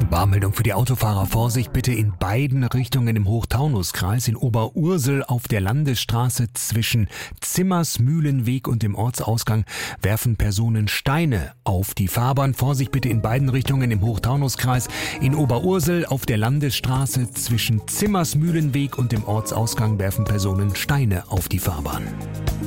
Warnmeldung für die Autofahrer. Vorsicht bitte in beiden Richtungen im Hochtaunuskreis. In Oberursel auf der Landesstraße zwischen Zimmersmühlenweg und dem Ortsausgang werfen Personen Steine auf die Fahrbahn. Vorsicht bitte in beiden Richtungen im Hochtaunuskreis. In Oberursel auf der Landesstraße zwischen Zimmersmühlenweg und dem Ortsausgang werfen Personen Steine auf die Fahrbahn.